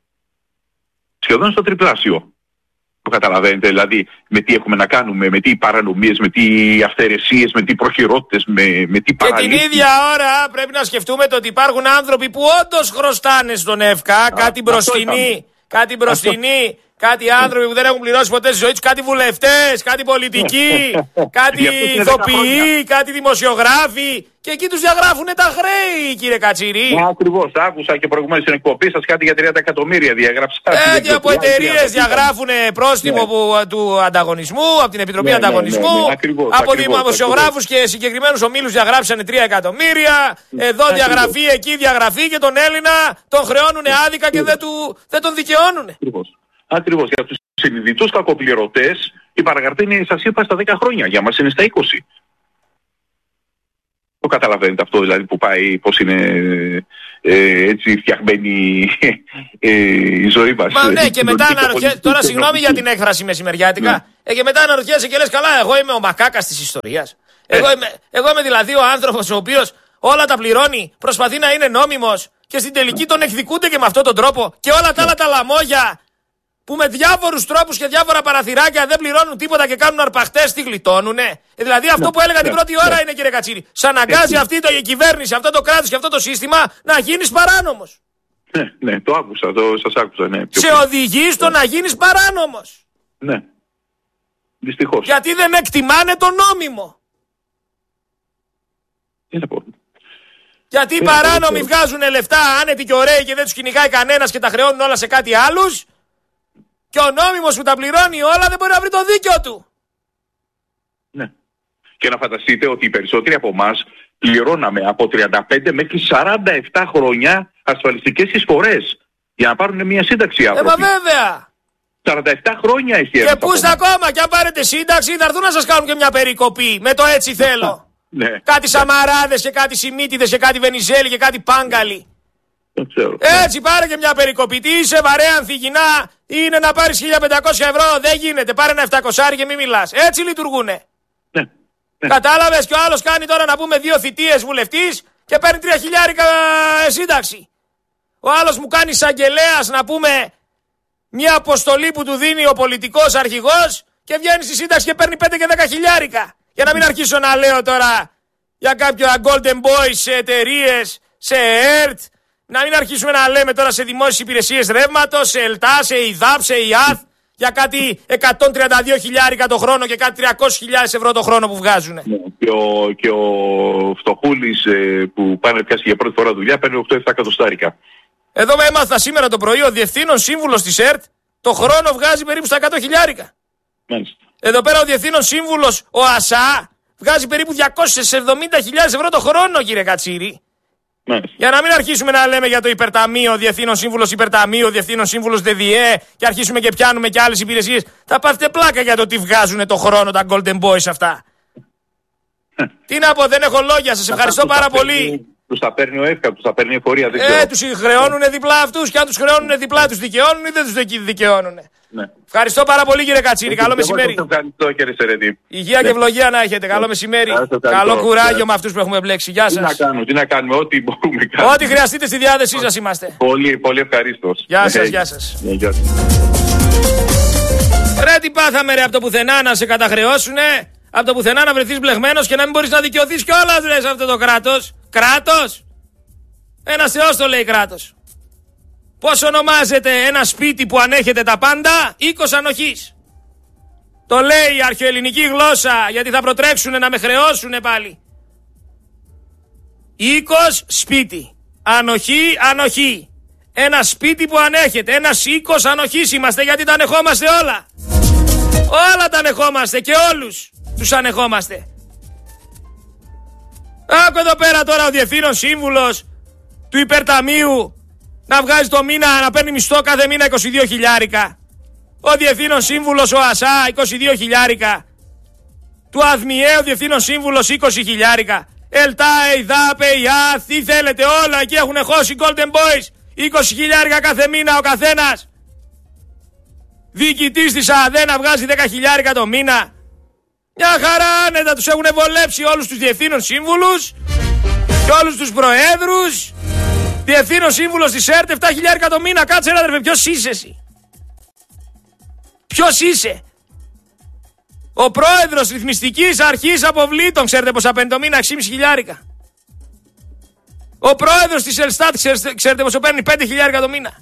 Σχεδόν στο τριπλάσιο. Το καταλαβαίνετε, δηλαδή με τι έχουμε να κάνουμε, με τι παρανομίες, με τι αυθαιρεσίες, με τι προχειρότητες, με, με τι παραλήψεις. Και την ίδια ώρα πρέπει να σκεφτούμε το ότι υπάρχουν άνθρωποι που όντως χρωστάνε στον ΕΦΚΑ, Α, κάτι μπροστινή, κάτι μπροστινή, κάτι άνθρωποι που δεν έχουν πληρώσει ποτέ στη ζωή τους, κάτι βουλευτές, κάτι πολιτικοί, κάτι ηθοποιοί, κάτι δημοσιογράφοι. Και εκεί τους διαγράφουν τα χρέη, κύριε Κατσίρη. Ναι, ακριβώς. Άκουσα και προηγουμένως στην εκπομπή σας κάτι για τριάντα εκατομμύρια διαγράψα. Έτσι από εταιρείες διαγράφουν πρόστιμο ναι. που, του ανταγωνισμού, από την Επιτροπή ναι, Ανταγωνισμού. Ναι, ναι, ναι. Ακριβώς, από δημοσιογράφους και συγκεκριμένους ομίλους διαγράψανε τρία εκατομμύρια. Εδώ ακριβώς. Διαγραφή, εκεί διαγραφή και τον Έλληνα τον χρεώνουν άδικα και δεν, του, δεν τον δικαιώνουν. Ακριβώς. Ακριβώς. Για τους συνειδητούς κακοπληρωτές η παραγραφή είναι, σας είπα, στα δέκα χρόνια. Για μας είναι στα είκοσι. Το καταλαβαίνετε αυτό δηλαδή που πάει, πώς είναι ε, έτσι φτιαγμένη ε, η ζωή μας. Μα ναι, και μετά αναρωτιέσαι, τώρα συγγνώμη για την έκφραση μεσημεριάτικα, ναι. ε, και μετά αναρωτιέσαι και λες καλά, εγώ είμαι ο μακάκας της ιστορίας. Ε. Εγώ, είμαι, εγώ είμαι δηλαδή ο άνθρωπος ο οποίος όλα τα πληρώνει, προσπαθεί να είναι νόμιμος και στην τελική τον εκδικούνται και με αυτόν τον τρόπο και όλα τα άλλα τα λαμόγια που με διάφορους τρόπους και διάφορα παραθυράκια δεν πληρώνουν τίποτα και κάνουν αρπαχτές, τι γλιτώνουνε. Ε, δηλαδή αυτό που έλεγα την πρώτη ώρα είναι, κύριε Κατσίρη, σ' αναγκάζει αυτή το, η κυβέρνηση, αυτό το κράτος και αυτό το σύστημα να γίνεις παράνομος. Ναι, ναι, το άκουσα, το, σας άκουσα, ναι. Σε οδηγεί στο να γίνεις παράνομος. Ναι, δυστυχώς. Γιατί δεν εκτιμάνε το νόμιμο. Τι να πω. Γιατί οι παράνομοι βγάζουν λεφτά άνετοι και ωραίοι και δεν τους κυνηγάει κανένας και τα χρεώνουν όλα σε κάτι άλλους. Και ο νόμιμος που τα πληρώνει όλα δεν μπορεί να βρει το δίκιο του. Ναι. Και να φανταστείτε ότι οι περισσότεροι από εμάς πληρώναμε από τριάντα πέντε μέχρι σαράντα επτά χρόνια ασφαλιστικές εισφορές για να πάρουν μια σύνταξη άνθρωποι. Ε, μα βέβαια. σαράντα επτά χρόνια έχει έρθει. Και πού στα ακόμα, και αν πάρετε σύνταξη θα έρθουν να σας κάνουν και μια περικοπή με το έτσι θέλω. Ναι. Κάτι Σαμαράδες και κάτι Σιμίτιδες και κάτι Βενιζέλη και κάτι Πάγκαλοι. Έτσι πάρε και μια περικοπή. Τι είσαι βαρέα ανθυγινά, είναι να πάρεις χίλια πεντακόσια ευρώ, δεν γίνεται. Πάρε ένα επτακόσια και μην μιλάς. Έτσι λειτουργούνε. Ναι. Ναι. Κατάλαβες, και ο άλλος κάνει τώρα να πούμε δύο θητείες βουλευτής και παίρνει τρία χιλιάρικα σύνταξη. Ο άλλος μου κάνει εισαγγελέας να πούμε μια αποστολή που του δίνει ο πολιτικός αρχηγός και βγαίνει στη σύνταξη και παίρνει πέντε και δέκα χιλιάρικα. Για να μην αρχίσω να λέω τώρα για κάποια Golden Boys σε εταιρείες, σε ΕΡΤ, να μην αρχίσουμε να λέμε τώρα σε δημόσιες υπηρεσίες ρεύματος, σε ΕΛΤΑ, σε ΙΔΑΠ, σε ΙΑΘ, για κάτι εκατόν τριάντα δύο χιλιάρικα το χρόνο και κάτι τριακόσιες χιλιάδες ευρώ το χρόνο που βγάζουν. Ναι, και, ο, και ο φτωχούλης ε, που πάνε πιάσει για πρώτη φορά δουλειά παίρνει οκτώ επτά εκατοστάρικα. Εδώ με έμαθα σήμερα το πρωί, ο διευθύνων σύμβουλος της ΕΡΤ το χρόνο βγάζει περίπου στα εκατό χιλιάρικα. Μάλιστα. Εδώ πέρα ο διευθύνων σύμβουλος, ο ΑΣΑ, βγάζει περίπου διακόσιες εβδομήντα χιλιάδες ευρώ το χρόνο, κύριε Κατσίρη. Μάλιστα. Για να μην αρχίσουμε να λέμε για το υπερταμείο, διευθύνων σύμβουλος υπερταμείο, διευθύνων σύμβουλος ΔΔΕ και αρχίσουμε και πιάνουμε και άλλες υπηρεσίες. Θα πάθετε πλάκα για το τι βγάζουν το χρόνο τα Golden Boys αυτά. Τι να πω, δεν έχω λόγια, σας ευχαριστώ πάρα πολύ. Τους τα παίρνει ο ΕΦΚΑ, τους τα παίρνει η εφορία, δεν ε, ξέρω. τους χρεώνουνε διπλά αυτούς και αν τους χρεώνουνε διπλά τους δικαιώνουν ή δεν τους δικαιώνουνε. Ναι. Ευχαριστώ πάρα πολύ, κύριε Κατσίρη. Καλό μεσημέρι. Ευχαριστώ, κύριε Σερετή. Υγεία ναι. και ευλογία να έχετε. Καλό μεσημέρι. Καλό κουράγιο ναι. με αυτούς που έχουμε μπλέξει. Γεια σας. Τι να κάνουμε, τι να κάνουμε, ό,τι μπορούμε να Ό,τι χρειαστείτε στη διάθεσή σας είμαστε. Πολύ, πολύ ευχαρίστως. Γεια σας, γεια σας. Ναι, γεια σας. Ρε τι πάθαμε ρε από το πουθενά να σε καταχρεώσουνε, από το πουθενά να βρεθείς μπλεγμένος και να μην μπορείς να δικαιωθείς κιόλας ρε σε αυτό το κράτος. Κράτος. Ένας θεός το λέει κράτος. Πώς ονομάζεται ένα σπίτι που ανέχεται τα πάντα? Οίκος ανοχής. Το λέει η αρχαιοελληνική γλώσσα, γιατί θα προτρέξουνε να με χρεώσουνε πάλι. Οίκος σπίτι. Ανοχή ανοχή. Ένα σπίτι που ανέχεται. Ένας οίκος ανοχής είμαστε, γιατί τα ανεχόμαστε όλα. Όλα τα ανεχόμαστε και όλους τους ανεχόμαστε. Άκου εδώ πέρα τώρα ο διευθύνων σύμβουλος του υπερταμείου να βγάζει το μήνα, να παίρνει μισθό κάθε μήνα είκοσι δύο χιλιάρικα. Ο διευθύνων σύμβουλος ο ΑΣΑ είκοσι δύο χιλιάρικα. Του ΑΔΜΙΕ ο διευθύνων σύμβουλος είκοσι χιλιάρικα. ΕΛΤΑ, ΕΙΔΑΠ, ΕΙΑΘ, τι θέλετε όλα εκεί έχουν χώσει Golden Boys. είκοσι χιλιάρικα κάθε μήνα ο καθένας. Διοικητής της ΑΔΕ να βγάζει δέκα χιλιάρικα το μήνα. Μια χαρά άνετα τους έχουν βολέψει όλους τους διευθύνων σύμβουλους και όλους τους προέδρους. Διευθύνων σύμβουλος της ΕΡΤ επτά χιλιάρικα το μήνα. Κάτσε ρε αδερφέ, ποιος είσαι εσύ? Ποιος είσαι? Ο πρόεδρος ρυθμιστικής αρχής αποβλήτων, ξέρετε πόσα παίρνει το μήνα? έξι και μισό χιλιάρικα. Ο πρόεδρος της Ελστάτ, ξέρετε πόσο παίρνει? πέντε χιλιάρικα το μήνα.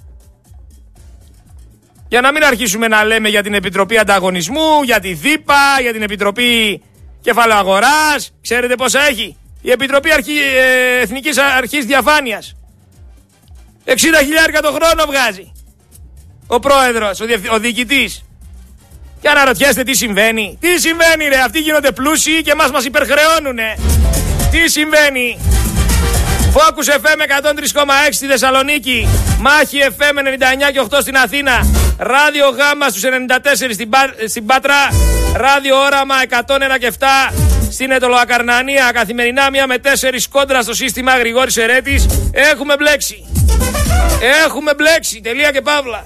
Για να μην αρχίσουμε να λέμε για την Επιτροπή Ανταγωνισμού, για τη ΔΥΠΑ, για την Επιτροπή Κεφαλαίου Αγοράς. Ξέρετε πόσα έχει? Η Επιτροπή Αρχή, ε, Εθνικής Αρχής Διαφάνειας εξήντα χιλιάρικα το χρόνο βγάζει ο πρόεδρος, ο, διευθ, ο διοικητής. Και αναρωτιέστε τι συμβαίνει. Τι συμβαίνει ρε, αυτοί γίνονται πλούσιοι και μας μας υπερχρεώνουνε. Τι συμβαίνει? Focus εφ εμ εκατόν τρία κόμμα έξι στη Θεσσαλονίκη, Μάχη εφ εμ ενενήντα εννιά και οκτώ στην Αθήνα, Ράδιο Γάμα στους ενενήντα τέσσερα στην, Πα... στην Πάτρα, Ράδιο Όραμα εκατόν ένα και επτά στην Ετωλοακαρνανία, καθημερινά μία με τέσσερις κόντρα στο σύστημα Γρηγόρης Ερέτης. Έχουμε μπλέξει. Έχουμε μπλέξει. Τελεία και παύλα.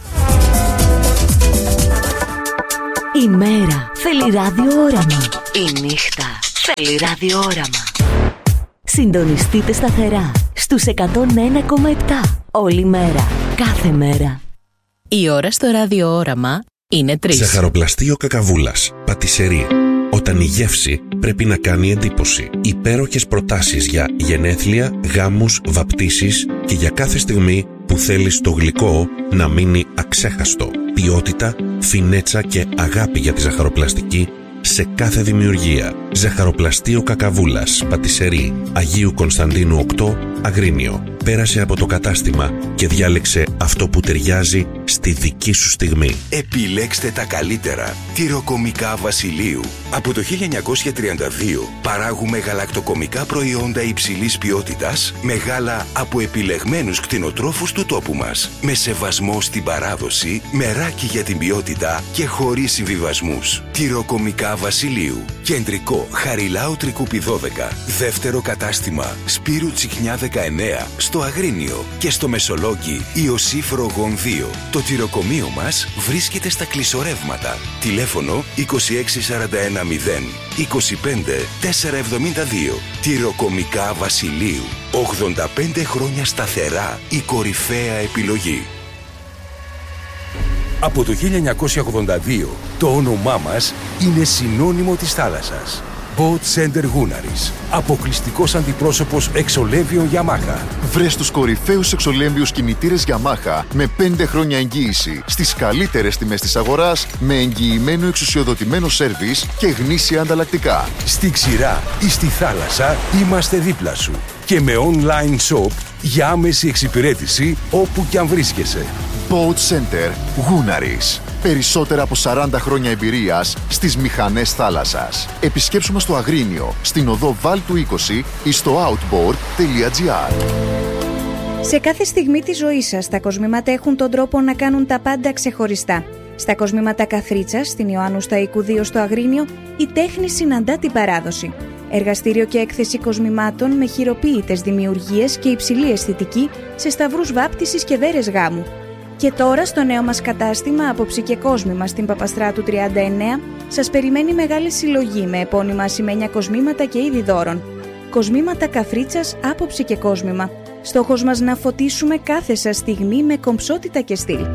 Η μέρα θέλει ραδιόραμα. Η νύχτα θέλει ραδιόραμα. Συντονιστείτε σταθερά στους εκατόν ένα κόμμα επτά όλη μέρα, κάθε μέρα. Η ώρα στο ραδιόραμα είναι τρεις. Ζαχαροπλαστείο Κακαβούλας, πατισερί. Όταν η γεύση πρέπει να κάνει εντύπωση. Υπέροχες προτάσεις για γενέθλια, γάμους, βαπτίσεις και για κάθε στιγμή που θέλεις το γλυκό να μείνει αξέχαστο. Ποιότητα, φινέτσα και αγάπη για τη ζαχαροπλαστική σε κάθε δημιουργία. Ζαχαροπλαστείο Κακαβούλας, πατισερί, Αγίου Κωνσταντίνου οκτώ, Αγρίνιο. Πέρασε από το κατάστημα και διάλεξε αυτό που ταιριάζει στη δική σου στιγμή. Επιλέξτε τα καλύτερα. Τυροκομικά Βασιλείου. Από το χίλια εννιακόσια τριάντα δύο παράγουμε γαλακτοκομικά προϊόντα υψηλής ποιότητας με γάλα από επιλεγμένους κτηνοτρόφους του τόπου μας. Με σεβασμό στην παράδοση, μεράκι για την ποιότητα και χωρίς συμβιβασμούς. Τυροκομικά Βασιλείου. Κεντρικό Χαριλάου Τρικούπι δώδεκα. Δεύτερο κατάστημα Σπύρου Τσιχνιά δεκαεννέα στο Αγρίνιο και στο Μεσολόγγι Ιωσήφ Ρογών δύο. Το τυροκομείο μας βρίσκεται στα κλεισορεύματα. Τηλέφωνο είκοσι έξι σαράντα ένα μηδέν είκοσι πέντε τετρακόσια εβδομήντα δύο. Τυροκομικά Βασιλείου. ογδόντα πέντε χρόνια σταθερά η κορυφαία επιλογή. Από το χίλια εννιακόσια ογδόντα δύο το όνομά μας είναι συνώνυμο της θάλασσας. Boat Center Gunaris. Αποκλειστικός αντιπρόσωπος εξολέμβιων Yamaha. Βρες τους κορυφαίους εξολέμβιους κινητήρες Yamaha με πέντε χρόνια εγγύηση στις καλύτερες τιμές της αγοράς, με εγγυημένο εξουσιοδοτημένο σέρβις και γνήσια ανταλλακτικά. Στη ξηρά ή στη θάλασσα είμαστε δίπλα σου. Και με online shop για άμεση εξυπηρέτηση όπου κι αν βρίσκεσαι. Boat Center Gunaris. Περισσότερα από σαράντα χρόνια εμπειρίας στις μηχανές θάλασσας. Επισκέψου μας στο Αγρίνιο, στην οδό Βάλτου είκοσι ή στο outboard τελεία gr. Σε κάθε στιγμή της ζωής σας, τα κοσμήματα έχουν τον τρόπο να κάνουν τα πάντα ξεχωριστά. Στα κοσμήματα Καθρίτσας, στην Ιωάννου Σταϊκού δύο στο Αγρίνιο, η τέχνη συναντά την παράδοση. Εργαστήριο και έκθεση κοσμημάτων με χειροποίητες δημιουργίες και υψηλή αισθητική σε σταυρούς βάπτισης και δέρες γάμου. Και τώρα στο νέο μας κατάστημα «Άποψη και κόσμημα» στην Παπαστράτου τριάντα εννέα σας περιμένει μεγάλη συλλογή με επώνυμα ασημένια κοσμήματα και είδη δώρων. Κοσμήματα Καθρίτσας, άποψη και κόσμημα. Στόχος μας να φωτίσουμε κάθε σας στιγμή με κομψότητα και στυλ.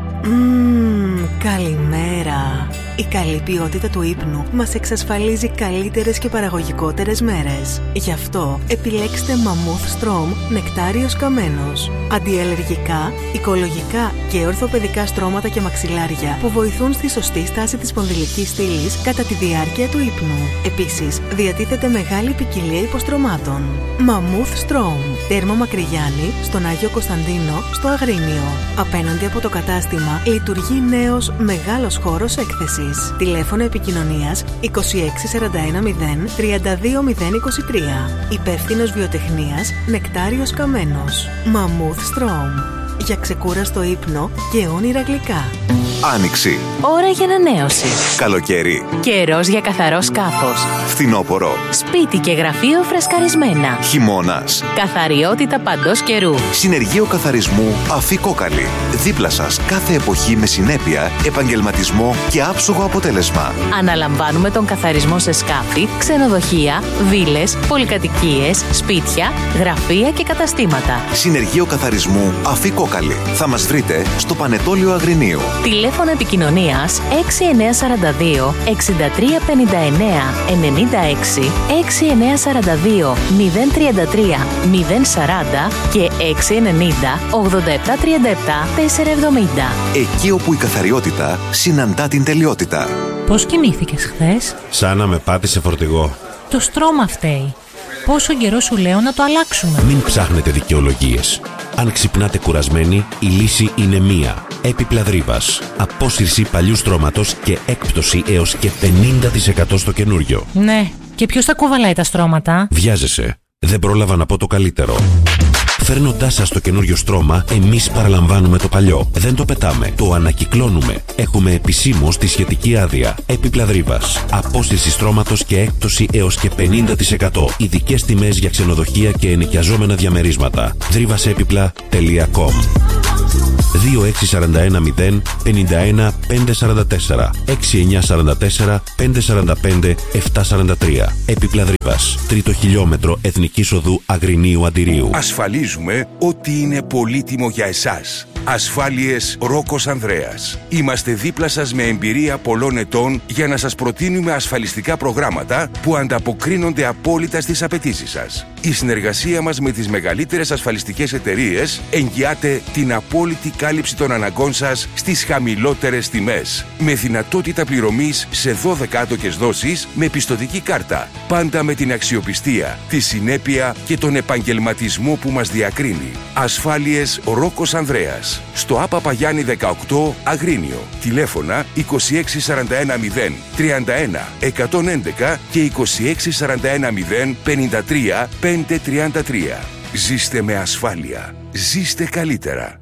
Μμμ, καλημέρα. Η καλή ποιότητα του ύπνου μας εξασφαλίζει καλύτερες και παραγωγικότερες μέρες. Γι' αυτό επιλέξτε Mammoth Strom νεκτάριος καμένος. Αντιαλλεργικά, οικολογικά και ορθοπαιδικά στρώματα και μαξιλάρια που βοηθούν στη σωστή στάση της σπονδυλικής στήλης κατά τη διάρκεια του ύπνου. Επίσης, διατίθεται μεγάλη ποικιλία υποστρωμάτων. Mammoth Strom. Τέρμο Μακρυγιάννη, στον Άγιο Κωνσταντίνο, στο Αγρίνιο. Απέναντι από το κατάστημα λειτουργεί νέος μεγάλος χώρος έκθεσης. Τηλέφωνο επικοινωνίας είκοσι έξι σαράντα ένα μηδέν τριάντα δύο μηδέν είκοσι τρία. Υπεύθυνος βιοτεχνίας Νεκτάριος Καμένος. Mammoth Strom. Για ξεκούραστο ύπνο και όνειρα γλυκά. Άνοιξη. Ώρα για ανανέωση. Καλοκαίρι. Καιρός για καθαρό σκάφος. Φθινόπωρο. Σπίτι και γραφείο φρεσκαρισμένα. Χειμώνας. Καθαριότητα παντός καιρού. Συνεργείο καθαρισμού Αφή Κόκαλη. Δίπλα σας κάθε εποχή με συνέπεια, επαγγελματισμό και άψογο αποτέλεσμα. Αναλαμβάνουμε τον καθαρισμό σε σκάφη, ξενοδοχεία, βίλες, πολυκατοικίες, σπίτια, γραφεία και καταστήματα. Συνεργείο καθαρισμού Αφή Κόκαλη. Θα μας βρείτε στο Πανετόλιο Αγρινίου. Τηλέφωνο επικοινωνίας έξι εννιά τέσσερα δύο εξήντα τρία πενήντα εννέα ενενήντα έξι, έξι εννιά τέσσερα δύο μηδέν τρία τρία μηδέν σαράντα και έξι ενενήντα ογδόντα επτά τριάντα επτά τετρακόσια εβδομήντα. Εκεί όπου η καθαριότητα συναντά την τελειότητα. Πώς κοιμήθηκες χθες? Σαν να με πάτησε φορτηγό. Το στρώμα φταίει. Πόσο καιρό σου λέω να το αλλάξουμε? Μην ψάχνετε δικαιολογίες. Αν ξυπνάτε κουρασμένοι, η λύση είναι μία. Έπιπλα Δρύβας. Απόσυρση παλιού στρώματος και έκπτωση έως και πενήντα τοις εκατό στο καινούριο. Ναι, και ποιος θα κουβαλάει τα στρώματα? Βιάζεσαι. Δεν πρόλαβα να πω το καλύτερο. Φέρνοντάς σας το καινούριο στρώμα, εμείς παραλαμβάνουμε το παλιό. Δεν το πετάμε, το ανακυκλώνουμε. Έχουμε επισήμως τη σχετική άδεια. Έπιπλα Δρύβας. Απόσυρση στρώματος και έκπτωση έως και πενήντα τοις εκατό. Ειδικές τιμές για ξενοδοχεία και ενοικιαζόμενα διαμερίσματα. δρύβασέπιπλα τελεία κομ. δύο έξι τέσσερα ένα μηδέν πενήντα ένα πεντακόσια σαράντα τέσσερα έξι εννιά τέσσερα τέσσερα πεντακόσια σαράντα πέντε επτακόσια σαράντα τρία. Έπιπλα Δρύβας. Τρίτο χιλιόμετρο Εθνικής Οδού Αγρινίου Αντιρίου. Ασφαλίζουμε ότι είναι πολύτιμο για εσάς. Ασφάλειες Ρόκος Ανδρέας. Είμαστε δίπλα σας με εμπειρία πολλών ετών για να σας προτείνουμε ασφαλιστικά προγράμματα που ανταποκρίνονται απόλυτα στις απαιτήσεις σας. Η συνεργασία μας με τις μεγαλύτερες ασφαλιστικές εταιρείες εγγυάται την απόλυτη κάλυψη των αναγκών σας στις χαμηλότερες τιμές. Με δυνατότητα πληρωμής σε δώδεκα άτοκες δόσεις με πιστωτική κάρτα. Πάντα με την αξιοπιστία, τη συνέπεια και τον επαγγελματισμό που μας διακρίνει. Ασφάλειες Ρόκος Ανδρέας. Στο Άπα Παγιάννη δεκαοκτώ Αγρίνιο. Τηλέφωνα είκοσι έξι σαράντα ένα μηδέν τριάντα ένα εκατόν έντεκα και είκοσι έξι σαράντα ένα μηδέν πενήντα τρία πεντακόσια τριάντα τρία. Ζήστε με ασφάλεια. Ζήστε καλύτερα.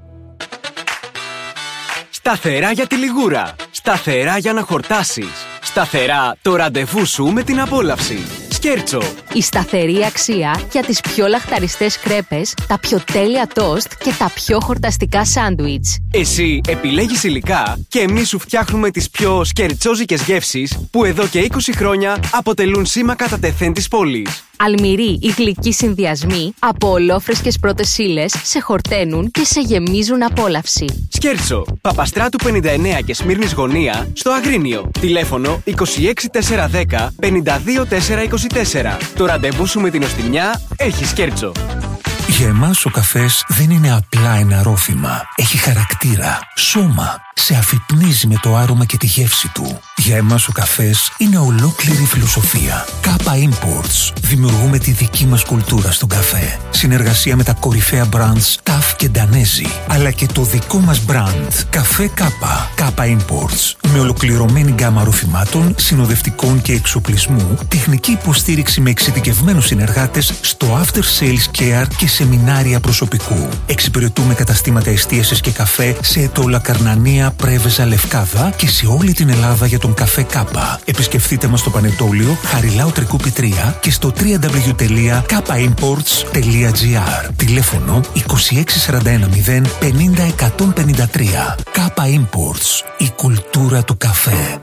Σταθερά για τη λιγούρα. Σταθερά για να χορτάσεις. Σταθερά το ραντεβού σου με την απόλαυση. Σκέρτσο. Η σταθερή αξία για τις πιο λαχταριστές κρέπες, τα πιο τέλεια τόστ και τα πιο χορταστικά σάντουιτς. Εσύ επιλέγεις υλικά και εμείς σου φτιάχνουμε τις πιο σκερτσόζικες γεύσεις που εδώ και είκοσι χρόνια αποτελούν σήμα κατά τεθέν της πόλης. Αλμυροί ή γλυκοί συνδυασμοί από ολόφρεσκες πρώτες ύλες σε χορταίνουν και σε γεμίζουν απόλαυση. Σκέρτσο, Παπαστράτου πενήντα εννέα και Σμύρνης Γωνία, στο Αγρίνιο. Τηλέφωνο είκοσι έξι τετρακόσια δέκα πενήντα δύο τετρακόσια είκοσι τέσσερα. Το ραντεβού σου με την οστιμιά έχει Σκέρτσο. Για εμάς ο καφές δεν είναι απλά ένα ρόφημα. Έχει χαρακτήρα, σώμα. Σε αφυπνίζει με το άρωμα και τη γεύση του. Για εμάς ο καφές είναι ολόκληρη φιλοσοφία. Κάπα Imports. Δημιουργούμε τη δική μας κουλτούρα στον καφέ. Συνεργασία με τα κορυφαία brands Ταφ και Ντανέζι. Αλλά και το δικό μας brand. Καφέ Κάπα. Κάπα Imports. Με ολοκληρωμένη γκάμα ροφημάτων, συνοδευτικών και εξοπλισμού, τεχνική υποστήριξη με εξειδικευμένους συνεργάτες στο after sales care και σεμινάρια προσωπικού. Εξυπηρετούμε καταστήματα εστίασης και καφέ σε Ετώλα, Καρνανία, Πρέβεζα, Λευκάδα και σε όλη την Ελλάδα για τον καφέ Κάπα. Επισκεφτείτε μας στο Πανετόλιο, Χαριλάου Τρικούπη τρία και στο double-u double-u double-u τελεία κάπα imports τελεία τζι άρ. Τηλέφωνο είκοσι έξι σαράντα ένα μηδέν πενήντα εκατόν πενήντα τρία. Κάπα Imports. Η κουλτούρα του καφέ.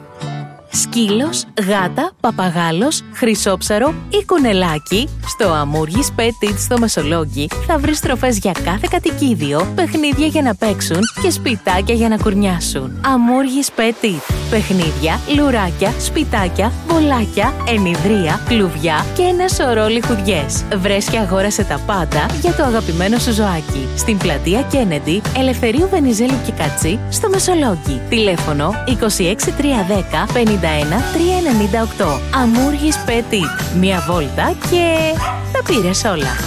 Σκύλος, γάτα, παπαγάλος, χρυσόψαρο ή κουνελάκι, στο Αμούργης Pet Eats στο Μεσολόγγι θα βρεις τροφές για κάθε κατοικίδιο, παιχνίδια για να παίξουν και σπιτάκια για να κουρνιάσουν. Αμούργης Pet Eats. Παιχνίδια, λουράκια, σπιτάκια, μπολάκια, ενιδρία, κλουβιά και ένα σωρό λιχουδιές. Βρες και αγόρασε τα πάντα για το αγαπημένο σου ζωάκι. Στην πλατεία Kennedy, Ελευθερίου Βενιζέλου και Κατσί, στο Μεσολόγγι. Τηλέφωνο είκοσι έξι τριακόσια δέκα πενήντα ένα τριακόσια ενενήντα οκτώ. Αμούργης Pet Eats. Μία βόλτα και τα πήρες όλα.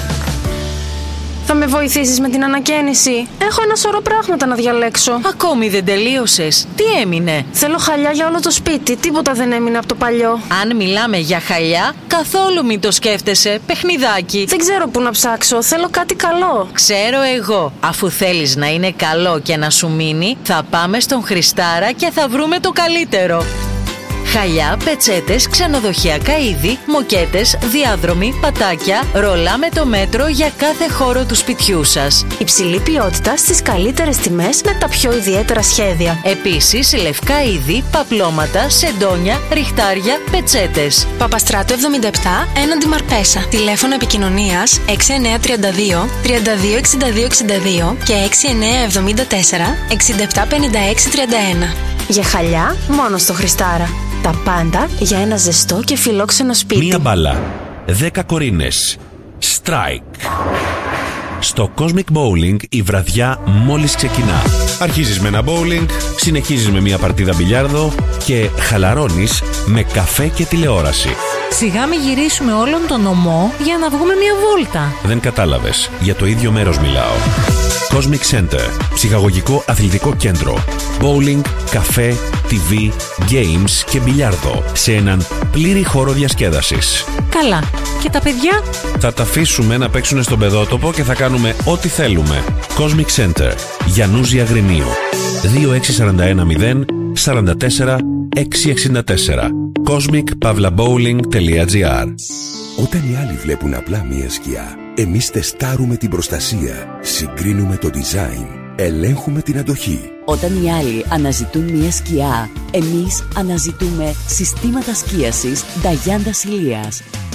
Θα με βοηθήσεις με την ανακαίνιση? Έχω ένα σωρό πράγματα να διαλέξω. Ακόμη δεν τελείωσες. Τι έμεινε? Θέλω χαλιά για όλο το σπίτι. Τίποτα δεν έμεινε από το παλιό. Αν μιλάμε για χαλιά, καθόλου μην το σκέφτεσαι. Παιχνιδάκι. Δεν ξέρω πού να ψάξω. Θέλω κάτι καλό. Ξέρω εγώ. Αφού θέλεις να είναι καλό και να σου μείνει, θα πάμε στον Χριστάρα και θα βρούμε το καλύτερο. Χαλιά, πετσέτες, ξενοδοχειακά είδη, μοκέτες, διάδρομοι, πατάκια, ρολά με το μέτρο για κάθε χώρο του σπιτιού σας. Υψηλή ποιότητα στις καλύτερες τιμές με τα πιο ιδιαίτερα σχέδια. Επίσης, λευκά είδη, παπλώματα, σεντόνια, ριχτάρια, πετσέτες. Παπαστράτου εβδομήντα επτά, έναντι Μαρπέσα. Τηλέφωνο επικοινωνίας έξι εννιά τρία δύο τριάντα δύο εξήντα δύο εξήντα δύο και έξι εννιά εβδομήντα τέσσερα εξήντα επτά πενήντα έξι τριάντα ένα. Για χαλιά, μόνο στο Χριστάρα. Τα πάντα για ένα ζεστό και φιλόξενο σπίτι. Μία μπάλα, δέκα κορίνες. Strike. Στο Cosmic Bowling η βραδιά μόλις ξεκινά. Αρχίζεις με ένα bowling, συνεχίζεις με μια παρτίδα μπιλιάρδο και χαλαρώνεις με καφέ και τηλεόραση. Σιγά μη γυρίσουμε όλον τον ομό για να βγούμε μια βόλτα. Δεν κατάλαβες. Για το ίδιο μέρος μιλάω. Cosmic Center. Ψυχαγωγικό αθλητικό κέντρο. Bowling, καφέ, τι βι, games και μπιλιάρδο. Σε έναν πλήρη χώρο διασκέδασης. Καλά. Και τα παιδιά? Θα τα αφήσουμε να παίξουν στον παιδότοπο και θα κάνουμε ό,τι θέλουμε. Cosmic Center. Γιαννούζη Αγρινίου. δύο έξι τέσσερα ένα μηδέν τέσσερα τέσσερα έξι έξι τέσσερα. cosmic pavla bowling τελεία τζι άρ. Όταν οι άλλοι βλέπουν απλά μία σκιά, εμείς τεστάρουμε την προστασία, συγκρίνουμε το design, ελέγχουμε την αντοχή. Όταν οι άλλοι αναζητούν μία σκιά, εμείς αναζητούμε συστήματα σκίασης Νταγιάντα Ηλίας.